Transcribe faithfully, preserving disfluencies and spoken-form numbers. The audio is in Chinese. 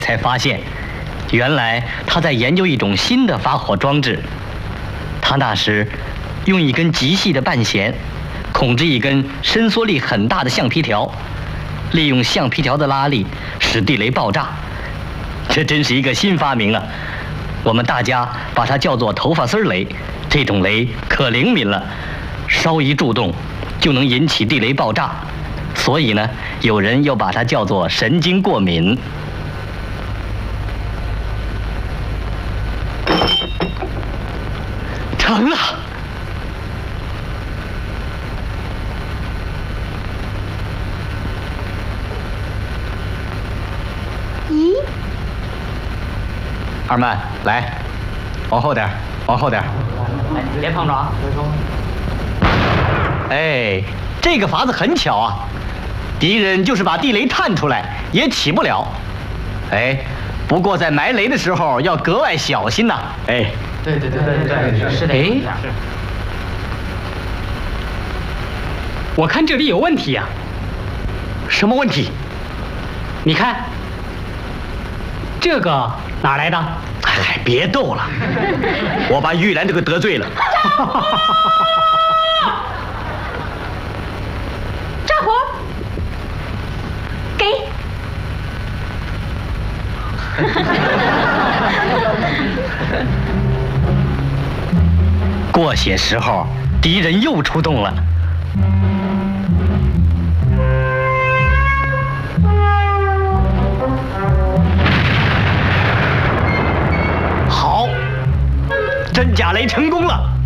才发现，原来他在研究一种新的发火装置。他那时用一根极细的半弦控制一根伸缩力很大的橡皮条，利用橡皮条的拉力使地雷爆炸。这真是一个新发明啊！我们大家把它叫做头发丝雷。这种雷可灵敏了，稍一触动就能引起地雷爆炸，所以呢，有人又把它叫做神经过敏。成了。 咦？ 二曼，来，往后点，往后点。 哎，别碰着啊！别碰。 哎，这个法子很巧啊，敌人就是把地雷探出来，也起不了。哎，不过在埋雷的时候要格外小心呐。哎， 对对对对对，是的。 哎，我看这里有问题呀、啊。 什么问题？ 你看，这个哪来的？ 哎，别逗了，我把玉兰这个得罪了。 炸火，给。 过些时候，敌人又出动了。好，真假雷成功了。